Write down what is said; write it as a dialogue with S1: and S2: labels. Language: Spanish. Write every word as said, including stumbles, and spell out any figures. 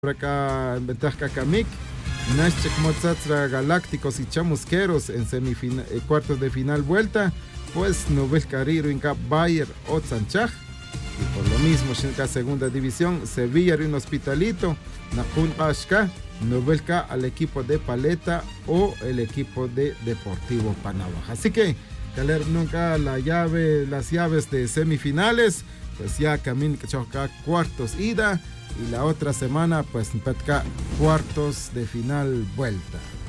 S1: acá en ventaja Kamik, Nashchek Motzatra Galácticos y Chamusqueros en semifina, eh, cuartos de final vuelta, pues Nobel Cariro Inca Bayer Otzanchaj, y por lo mismo en segunda división, Sevilla y un Hospitalito, Nakun Ashka, Nobelka al equipo de Paleta o el equipo de Deportivo Panabaja. Así que, caler nunca la llave, las llaves de semifinales, pues ya camino que choca cuartos ida. Y la otra semana, pues, cuartos de final vuelta.